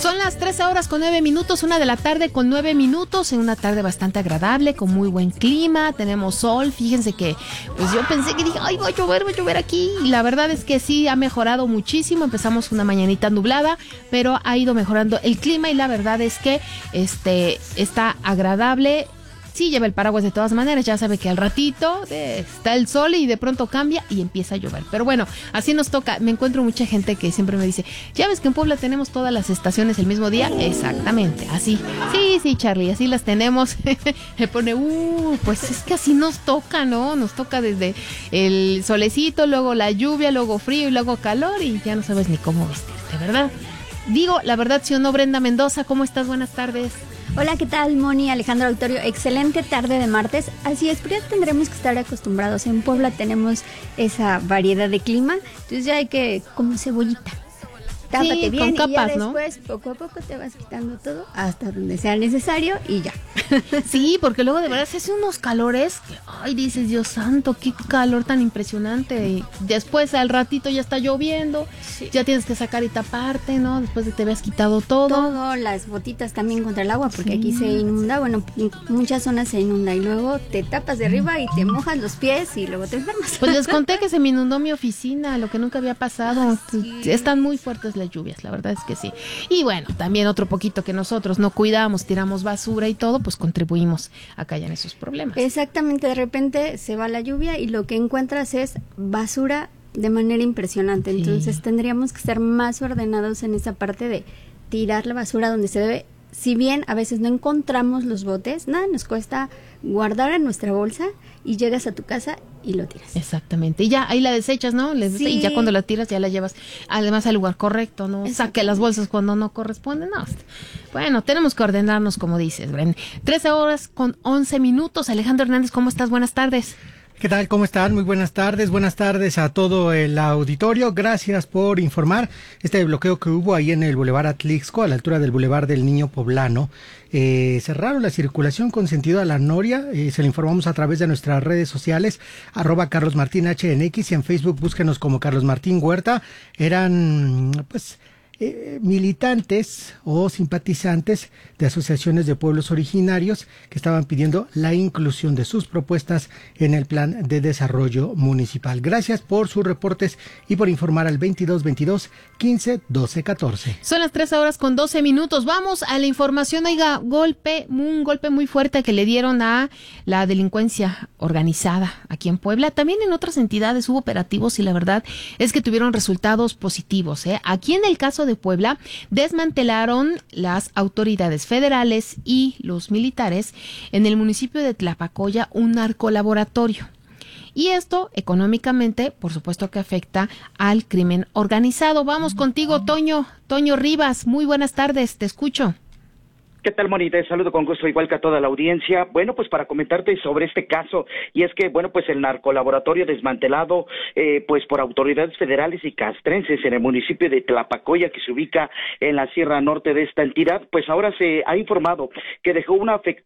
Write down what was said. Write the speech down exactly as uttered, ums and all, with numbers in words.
Son las trece horas con nueve minutos, una de la tarde con nueve minutos, en una tarde bastante agradable, con muy buen clima, tenemos sol. Fíjense que, pues yo pensé que dije, ay, va a llover, va a llover aquí, y la verdad es que sí, ha mejorado muchísimo. Empezamos una mañanita nublada, pero ha ido mejorando el clima, y la verdad es que este está agradable. Sí, lleva el paraguas de todas maneras, ya sabe que al ratito eh, está el sol y de pronto cambia y empieza a llover. Pero bueno, así nos toca. Me encuentro mucha gente que siempre me dice, ¿ya ves que en Puebla tenemos todas las estaciones el mismo día? Exactamente, así. Sí, sí, Charlie, así las tenemos. Me pone, uh, pues es que así nos toca, ¿no? Nos toca desde el solecito, luego la lluvia, luego frío y luego calor, y ya no sabes ni cómo vestirte, ¿verdad? Digo, la verdad, sí o no, Brenda Mendoza, ¿cómo estás? Buenas tardes. Hola, ¿qué tal, Moni, Alejandro Auditorio? Excelente tarde de martes. Así es, pero ya tendremos que estar acostumbrados. En Puebla tenemos esa variedad de clima, entonces ya hay que, como cebollita, tápate sí, bien, con capas, y ya después, ¿no? poco a poco te vas quitando todo hasta donde sea necesario y ya. Sí, porque luego de verdad se hacen unos calores que, ay, dices, Dios santo, qué calor tan impresionante. Y después al ratito ya está lloviendo, sí. Ya tienes que sacar y taparte, ¿no? Después de que te habías quitado todo. Todo, las botitas también contra el agua, porque sí. Aquí se inunda, bueno, en muchas zonas se inunda, y luego te tapas de arriba y te mojas los pies y luego te enfermas. Pues les conté que se me inundó mi oficina, lo que nunca había pasado. Ay, sí. Están muy fuertes las lluvias, la verdad es que sí. Y bueno, también otro poquito que nosotros no cuidamos, tiramos basura y todo, pues contribuimos a que hayan esos problemas. Exactamente, de repente se va la lluvia y lo que encuentras es basura de manera impresionante. Sí. Entonces tendríamos que estar más ordenados en esa parte de tirar la basura donde se debe. Si bien a veces no encontramos los botes, nada nos cuesta guardar en nuestra bolsa y llegas a tu casa y lo tiras. Exactamente. Y ya ahí la desechas, ¿no? Sí. Y ya cuando la tiras ya la llevas además al lugar correcto, ¿no? Saque las bolsas cuando no corresponden. No. Bueno, tenemos que ordenarnos, como dices, Bren. trece horas con once minutos. Alejandro Hernández, ¿cómo estás? Buenas tardes. ¿Qué tal? ¿Cómo están? Muy buenas tardes. Buenas tardes a todo el auditorio. Gracias por informar. Este bloqueo que hubo ahí en el Boulevard Atlixco, a la altura del Boulevard del Niño Poblano, eh, cerraron la circulación con sentido a La Noria. Eh, se lo informamos a través de nuestras redes sociales, arroba Carlos Martín H N X, y en Facebook búsquenos como Carlos Martín Huerta. Eran, pues... Eh, militantes o simpatizantes de asociaciones de pueblos originarios que estaban pidiendo la inclusión de sus propuestas en el plan de desarrollo municipal. Gracias por sus reportes y por informar al veintidós veintidós quince doce catorce. Son las trece horas con doce minutos. Vamos a la información. Oiga, golpe, un golpe muy fuerte que le dieron a la delincuencia organizada aquí en Puebla. También en otras entidades hubo operativos y la verdad es que tuvieron resultados positivos, ¿eh? Aquí en el caso de Puebla, desmantelaron las autoridades federales y los militares en el municipio de Tlapacoya un narcolaboratorio. Y esto, económicamente, por supuesto que afecta al crimen organizado. Vamos contigo, Toño, Toño Rivas. Muy buenas tardes, te escucho. ¿Qué tal, Moni? Te saludo con gusto, igual que a toda la audiencia. Bueno, pues para comentarte sobre este caso, y es que, bueno, pues el narcolaboratorio desmantelado, eh, pues por autoridades federales y castrenses en el municipio de Tlapacoya, que se ubica en la Sierra Norte de esta entidad, pues ahora se ha informado que dejó una afectación